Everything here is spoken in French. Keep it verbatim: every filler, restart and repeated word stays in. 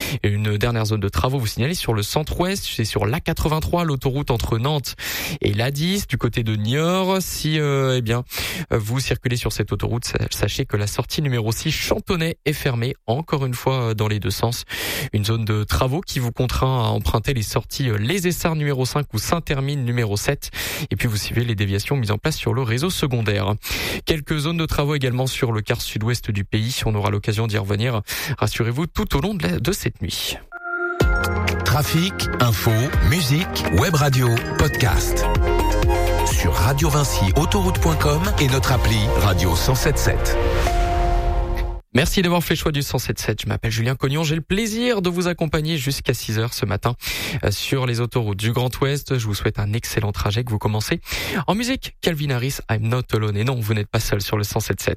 Et une dernière zone de travaux, vous signalez sur le centre-ouest, c'est sur l'A quatre-vingt-trois, l'autoroute entre Nantes et l'A dix, du côté de Niort. Si euh, eh bien vous circulez sur cette autoroute, sachez que la sortie numéro six Chantonnay est fermée, encore une fois dans les deux sens. Une zone de travaux qui vous contraint à emprunter les sorties Les Essarts numéro cinq ou Saint-Hermine numéro sept. Et puis vous suivez les déviations mises en place sur le réseau secondaire. Quelques zones de travaux également sur le quart sud-ouest du pays. On aura l'occasion d'y revenir, rassurez-vous, tout au long de, la, de cette nuit. Trafic, info, musique, web radio, podcast. Sur radio vinci autoroute point com et notre appli Radio cent sept sept. Merci d'avoir fait le choix du cent sept sept. Je m'appelle Julien Cognon. J'ai le plaisir de vous accompagner jusqu'à six heures ce matin sur les autoroutes du Grand Ouest. Je vous souhaite un excellent trajet que vous commencez en musique. Calvin Harris, I'm Not Alone. Et non, vous n'êtes pas seul sur le cent sept sept.